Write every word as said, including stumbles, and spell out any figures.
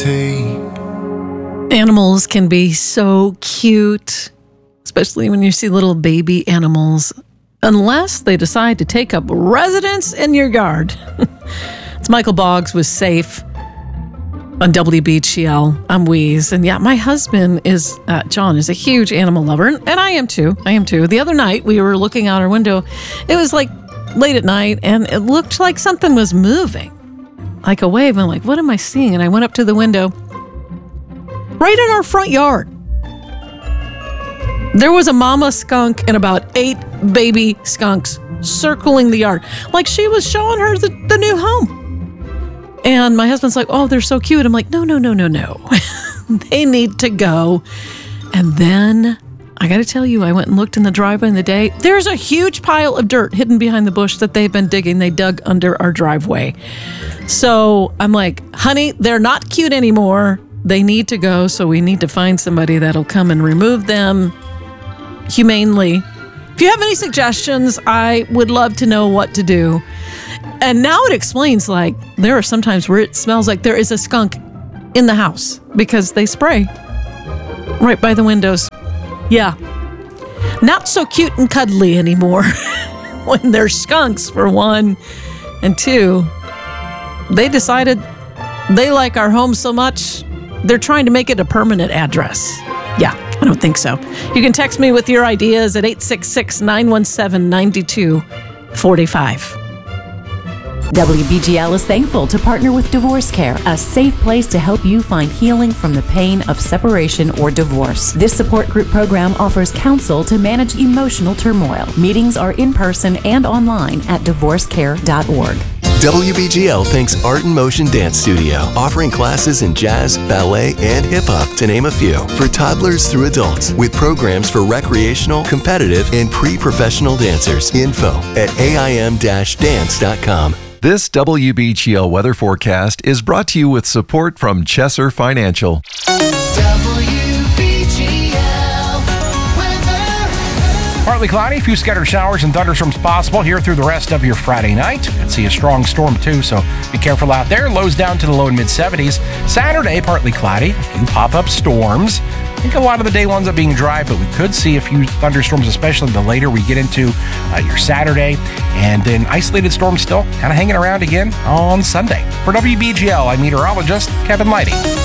tape. Animals can be so cute, especially when you see little baby animals, unless they decide to take up residence in your yard. It's Michael Boggs with Safe on W B G L. I'm Wheeze. And yeah, my husband is, uh, John, is a huge animal lover. And I am too. I am too. The other night, we were looking out our window. It was like late at night, and it looked like something was moving, like a wave. I'm like, what am I seeing? And I went up to the window. Right in our front yard, there was a mama skunk and about eight baby skunks circling the yard, like she was showing her the, the new home. And my husband's like, oh, they're so cute. I'm like, no, no, no, no, no. They need to go. And then I got to tell you, I went and looked in the driveway in the day. There's a huge pile of dirt hidden behind the bush that they've been digging. They dug under our driveway. So I'm like, honey, they're not cute anymore. They need to go, so we need to find somebody that'll come and remove them humanely. If you have any suggestions, I would love to know what to do. And now it explains, like, there are some times where it smells like there is a skunk in the house because they spray right by the windows. Yeah. Not so cute and cuddly anymore when they're skunks, for one. And two, they decided they like our home so much, they're trying to make it a permanent address. Yeah, I don't think so. You can text me with your ideas at eight six six, nine one seven, nine two four five. W B G L is thankful to partner with Divorce Care, a safe place to help you find healing from the pain of separation or divorce. This support group program offers counsel to manage emotional turmoil. Meetings are in person and online at divorce care dot org. W B G L thanks Art in Motion Dance Studio, offering classes in jazz, ballet, and hip-hop, to name a few, for toddlers through adults, with programs for recreational, competitive, and pre-professional dancers. Info at A I M dash dance dot com. This W B G L weather forecast is brought to you with support from Chesser Financial. Partly cloudy, a few scattered showers and thunderstorms possible here through the rest of your Friday night. You can see a strong storm too, so be careful out there. Lows down to the low and mid seventies. Saturday, partly cloudy, a few pop-up storms. I think a lot of the day winds up being dry, but we could see a few thunderstorms, especially the later we get into uh, your Saturday. And then isolated storms still kind of hanging around again on Sunday. For W B G L, I'm meteorologist Kevin Lighty.